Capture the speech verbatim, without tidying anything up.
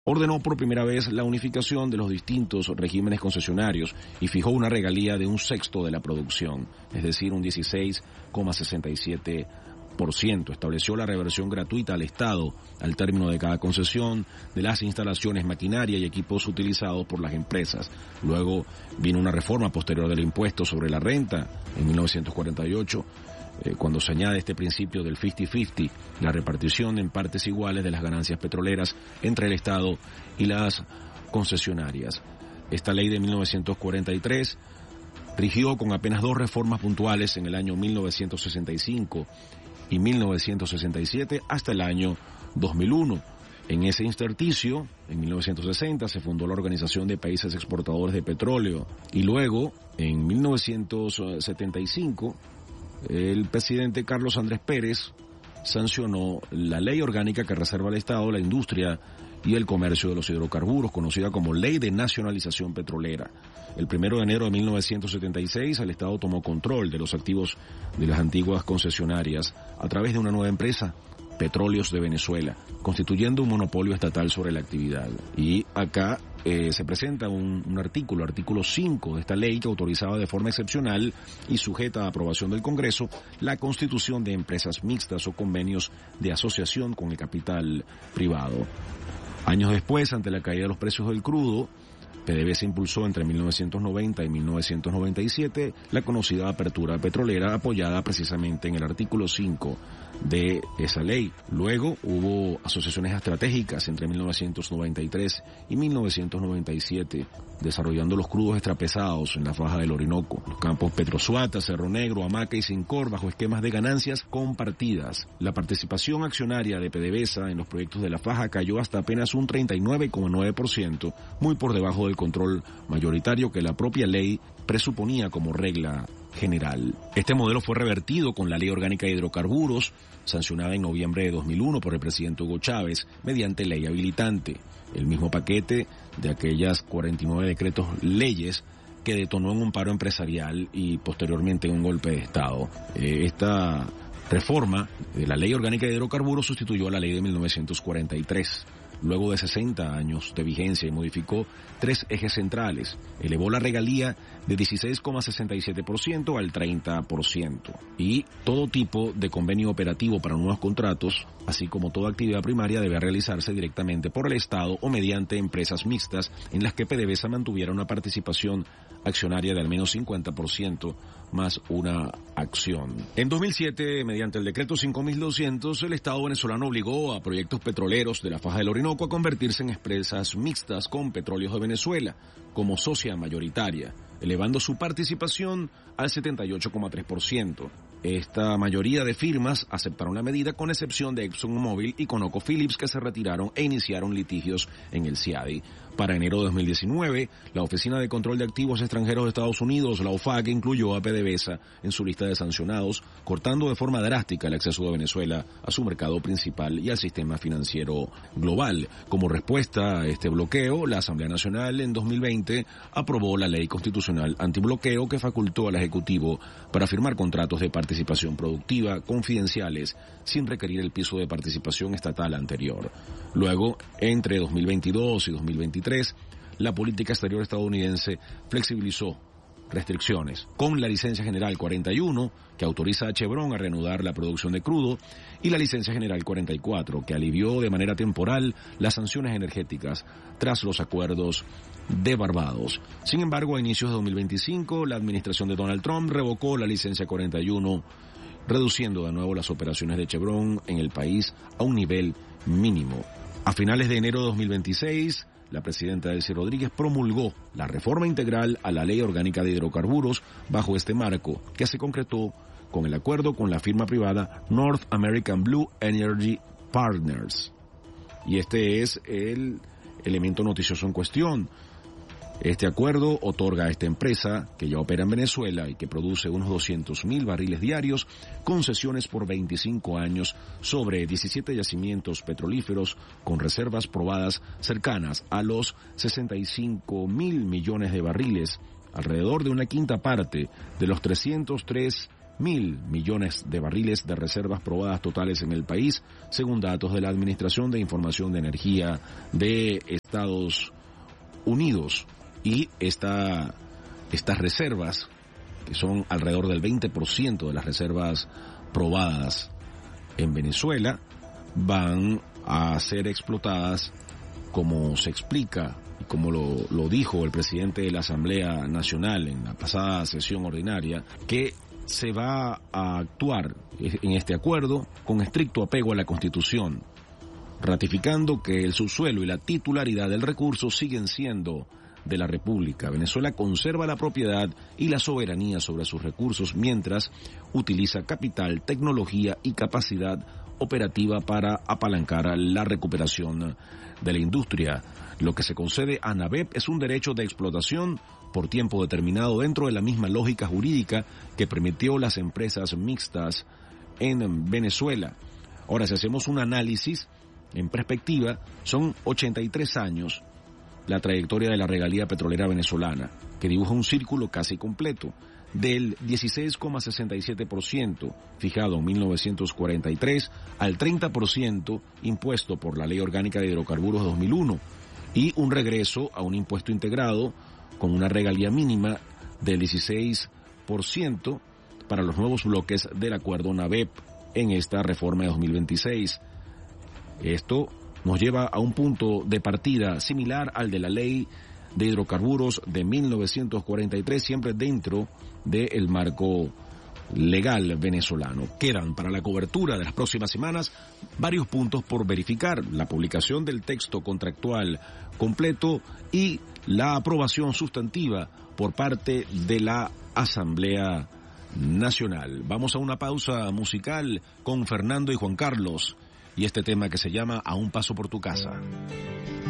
ordenó por primera vez la unificación de los distintos regímenes concesionarios y fijó una regalía de un sexto de la producción, es decir, un dieciséis coma sesenta y siete por ciento. Estableció la reversión gratuita al Estado al término de cada concesión de las instalaciones, maquinaria y equipos utilizados por las empresas. Luego vino una reforma posterior del impuesto sobre la renta en mil novecientos cuarenta y ocho, eh, cuando se añade este principio del cincuenta cincuenta, la repartición en partes iguales de las ganancias petroleras entre el Estado y las concesionarias. Esta ley de mil novecientos cuarenta y tres rigió con apenas dos reformas puntuales en el año mil novecientos sesenta y cinco y mil novecientos sesenta y siete hasta el año dos mil uno. En ese intersticio, en mil novecientos sesenta, se fundó la Organización de Países Exportadores de Petróleo y luego, en mil novecientos setenta y cinco, el presidente Carlos Andrés Pérez sancionó la ley orgánica que reserva al Estado la industria y el comercio de los hidrocarburos, conocida como Ley de Nacionalización Petrolera. El primero de enero de mil novecientos setenta y seis, el Estado tomó control de los activos de las antiguas concesionarias a través de una nueva empresa, Petróleos de Venezuela, constituyendo un monopolio estatal sobre la actividad. Y acá eh, se presenta un, un artículo, artículo cinco de esta ley, que autorizaba de forma excepcional y sujeta a aprobación del Congreso la constitución de empresas mixtas o convenios de asociación con el capital privado. Años después, ante la caída de los precios del crudo, PDVSA impulsó entre mil novecientos noventa y mil novecientos noventa y siete la conocida apertura petrolera, apoyada precisamente en el artículo cinco de esa ley. Luego hubo asociaciones estratégicas entre mil novecientos noventa y tres y mil novecientos noventa y siete, desarrollando los crudos extrapesados en la faja del Orinoco, los campos Petrosuata, Cerro Negro, Hamaca y Sincor, bajo esquemas de ganancias compartidas. La participación accionaria de PDVSA en los proyectos de la faja cayó hasta apenas un treinta y nueve coma nueve por ciento, muy por debajo del control mayoritario que la propia ley presuponía como regla general. Este modelo fue revertido con la Ley Orgánica de Hidrocarburos, sancionada en noviembre de dos mil uno por el presidente Hugo Chávez, mediante ley habilitante, el mismo paquete de aquellas cuarenta y nueve decretos leyes que detonó en un paro empresarial y posteriormente en un golpe de Estado. Eh, esta reforma de la Ley Orgánica de Hidrocarburos sustituyó a la ley de mil novecientos cuarenta y tres. Luego de sesenta años de vigencia, y modificó tres ejes centrales. Elevó la regalía de dieciséis coma sesenta y siete por ciento al treinta por ciento. Y todo tipo de convenio operativo para nuevos contratos, así como toda actividad primaria, debe realizarse directamente por el Estado o mediante empresas mixtas en las que PDVSA mantuviera una participación accionaria de al menos cincuenta por ciento más una acción. En dos mil siete, mediante el decreto cinco mil doscientos, el Estado venezolano obligó a proyectos petroleros de la faja del Orinoco a convertirse en empresas mixtas con Petróleos de Venezuela como socia mayoritaria, elevando su participación al setenta y ocho coma tres por ciento. Esta mayoría de firmas aceptaron la medida, con excepción de ExxonMobil y ConocoPhillips, que se retiraron e iniciaron litigios en el C I A D I. Para enero de dos mil diecinueve, la Oficina de Control de Activos Extranjeros de Estados Unidos, la O F A C, incluyó a PDVSA en su lista de sancionados, cortando de forma drástica el acceso de Venezuela a su mercado principal y al sistema financiero global. Como respuesta a este bloqueo, la Asamblea Nacional en dos mil veinte aprobó la Ley Constitucional Antibloqueo, que facultó al Ejecutivo para firmar contratos de participación productiva confidenciales sin requerir el piso de participación estatal anterior. Luego, entre dos mil veintidós y dos mil veintitrés, la política exterior estadounidense flexibilizó restricciones con la Licencia General cuarenta y uno, que autoriza a Chevron a reanudar la producción de crudo, y la Licencia General cuarenta y cuatro, que alivió de manera temporal las sanciones energéticas tras los acuerdos de Barbados. Sin embargo, a inicios de dos mil veinticinco, la administración de Donald Trump revocó la Licencia cuarenta y uno, reduciendo de nuevo las operaciones de Chevron en el país a un nivel mínimo. A finales de enero de dos mil veintiséis, la presidenta Delcy Rodríguez promulgó la reforma integral a la Ley Orgánica de Hidrocarburos bajo este marco, que se concretó con el acuerdo con la firma privada North American Blue Energy Partners. Y este es el elemento noticioso en cuestión. Este acuerdo otorga a esta empresa, que ya opera en Venezuela y que produce unos doscientos mil barriles diarios, concesiones por veinticinco años sobre diecisiete yacimientos petrolíferos con reservas probadas cercanas a los sesenta y cinco mil millones de barriles, alrededor de una quinta parte de los trescientos tres mil millones de barriles de reservas probadas totales en el país, según datos de la Administración de Información de Energía de Estados Unidos. Y esta, estas reservas, que son alrededor del veinte por ciento de las reservas probadas en Venezuela, van a ser explotadas, como se explica y como lo, lo dijo el presidente de la Asamblea Nacional en la pasada sesión ordinaria, que se va a actuar en este acuerdo con estricto apego a la Constitución, ratificando que el subsuelo y la titularidad del recurso siguen siendo de la República. Venezuela conserva la propiedad y la soberanía sobre sus recursos mientras utiliza capital, tecnología y capacidad operativa para apalancar la recuperación de la industria. Lo que se concede a NABEP es un derecho de explotación por tiempo determinado dentro de la misma lógica jurídica que permitió las empresas mixtas en Venezuela. Ahora, si hacemos un análisis en perspectiva, son ochenta y tres años la trayectoria de la regalía petrolera venezolana, que dibuja un círculo casi completo, del dieciséis coma sesenta y siete por ciento fijado en mil novecientos cuarenta y tres al treinta por ciento impuesto por la Ley Orgánica de Hidrocarburos dos mil uno y un regreso a un impuesto integrado con una regalía mínima del dieciséis por ciento para los nuevos bloques del acuerdo NABEP en esta reforma de dos mil veintiséis. Esto nos lleva a un punto de partida similar al de la Ley de Hidrocarburos de mil novecientos cuarenta y tres, siempre dentro del marco legal venezolano. Quedan para la cobertura de las próximas semanas varios puntos por verificar: la publicación del texto contractual completo y la aprobación sustantiva por parte de la Asamblea Nacional. Vamos a una pausa musical con Fernando y Juan Carlos y este tema que se llama A un paso por tu casa.